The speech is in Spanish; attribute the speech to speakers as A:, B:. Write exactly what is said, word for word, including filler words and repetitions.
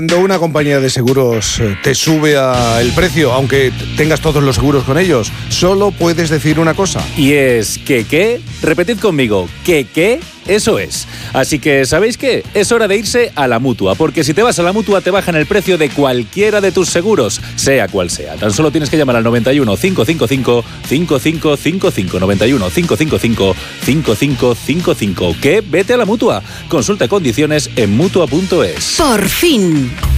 A: Cuando una compañía de seguros te sube a el precio, aunque tengas todos los seguros con ellos, solo puedes decir una cosa.
B: Y es que qué, repetid conmigo, que qué, eso es. Así que, ¿sabéis qué? Es hora de irse a la Mutua, porque si te vas a la Mutua te bajan el precio de cualquiera de tus seguros, sea cual sea. Tan solo tienes que llamar al noventa y uno, cinco cinco cinco, cinco cinco cinco cinco, noventa y uno, cinco cinco cinco, cinco cinco cinco cinco. ¿Qué? Vete a la Mutua. Consulta condiciones en mutua punto es.
C: Por fin.